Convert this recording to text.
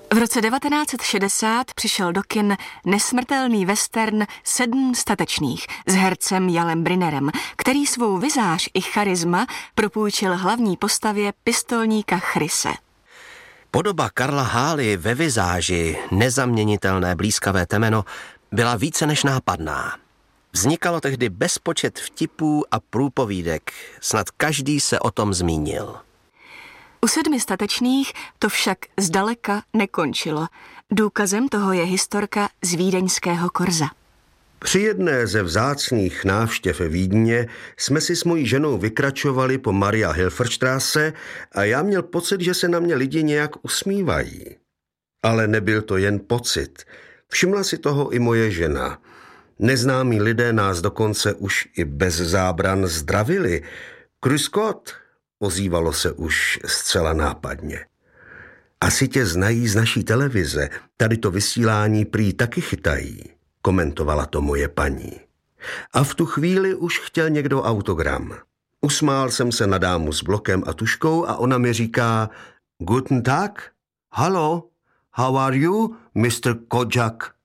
V roce 1960 přišel do kin nesmrtelný western 7 statečných s hercem Jalem Brynerem, který svou vizáž i charisma propůjčil hlavní postavě pistolníka Chryse. Podoba Karla Hály ve vizáži, nezaměnitelné blýskavé temeno, byla více než nápadná. Vznikalo tehdy bezpočet vtipů a průpovídek, snad každý se o tom zmínil. U 7 statečných to však zdaleka nekončilo. Důkazem toho je historka z vídeňského Korza. Při jedné ze vzácných návštěv Vídně jsme si s mojí ženou vykračovali po Maria Hilferstrasse a já měl pocit, že se na mě lidi nějak usmívají. Ale nebyl to jen pocit. Všimla si toho i moje žena. Neznámí lidé nás dokonce už i bez zábran zdravili. Grüß Gott, ozývalo se už zcela nápadně. Asi tě znají z naší televize, tady to vysílání prý taky chytají, komentovala to moje paní. A v tu chvíli už chtěl někdo autogram. Usmál jsem se na dámu s blokem a tuškou a ona mi říká: Guten Tag, hallo, how are you, Mr. Kojak?